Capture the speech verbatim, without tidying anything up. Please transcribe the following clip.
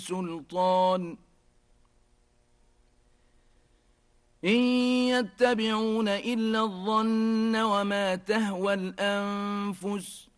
سلطان إن يتبعون إلا الظن وما تهوى الأنفس